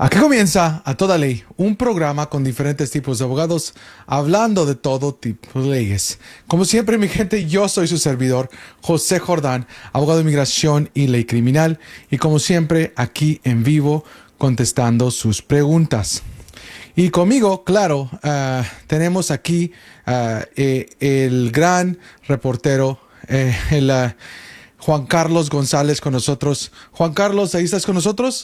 Aquí comienza A Toda Ley, un programa con diferentes tipos de abogados hablando de todo tipo de leyes. Como siempre, mi gente, yo soy su servidor, José Jordán, abogado de inmigración y ley criminal, y como siempre, aquí en vivo contestando sus preguntas. Y conmigo, claro, tenemos aquí el gran reportero, Juan Carlos González con nosotros. Juan Carlos, ¿ahí estás con nosotros?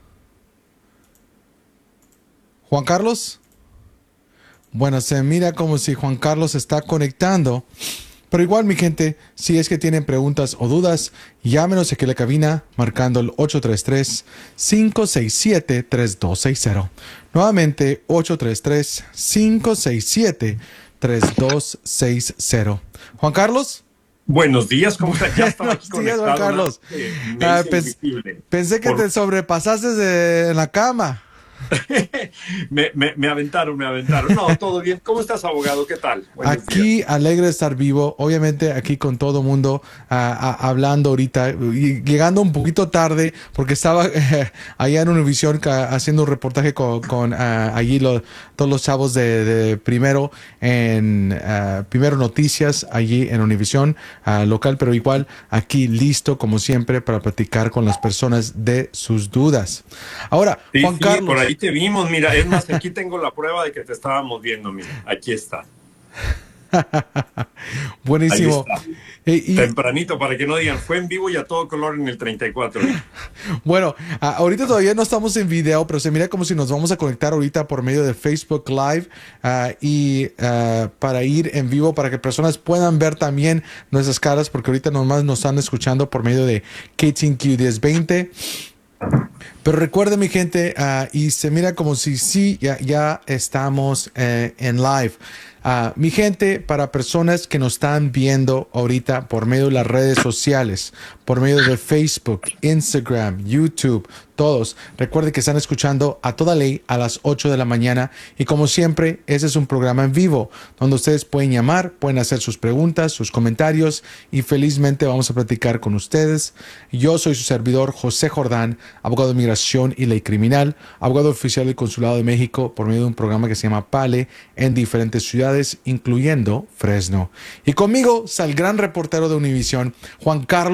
Juan Carlos. Bueno, se mira como si Juan Carlos está conectando. Pero igual, mi gente, si es que tienen preguntas o dudas, llámenos aquí a la cabina marcando el 833-567-3260. Nuevamente, 833-567-3260. Juan Carlos. Buenos días, ¿cómo estás? Ya estaba aquí Buenos días, Juan conectado. Carlos. Me hice invisible. Pensé que te sobrepasaste en la cama. Me aventaron. No, todo bien. ¿Cómo estás, abogado? ¿Qué tal? Buenos Aquí días. alegre de estar vivo, obviamente aquí con todo mundo hablando ahorita, y llegando un poquito tarde porque estaba allá en Univisión haciendo un reportaje con allí todos los chavos de Primero Primero Noticias allí en Univisión local, pero igual aquí listo como siempre para platicar con las personas de sus dudas. Ahora, Sí, Juan sí, Carlos. por ahí te vimos. Mira, es más, aquí tengo la prueba de que te estábamos viendo. Mira, aquí está. Ahí Buenísimo. está. Tempranito, para que no digan, fue en vivo y a todo color en el 34. Bueno, ahorita todavía no estamos en video, pero se mira como si nos vamos a conectar ahorita por medio de Facebook Live para ir en vivo, para que personas puedan ver también nuestras caras, porque ahorita nomás nos están escuchando por medio de KTNQ 1020. Pero recuerden, mi gente, y se mira como si sí, ya estamos en live. Mi gente, para personas que nos están viendo ahorita por medio de las redes sociales, por medio de Facebook, Instagram, YouTube, todos, recuerden que están escuchando A Toda Ley a las 8 de la mañana y como siempre, ese es un programa en vivo donde ustedes pueden llamar, pueden hacer sus preguntas, sus comentarios y felizmente vamos a platicar con ustedes. Yo soy su servidor José Jordán, abogado de inmigración y ley criminal, abogado oficial del Consulado de México por medio de un programa que se llama PALE en diferentes ciudades, incluyendo Fresno. Y conmigo está el gran reportero de Univisión, Juan Carlos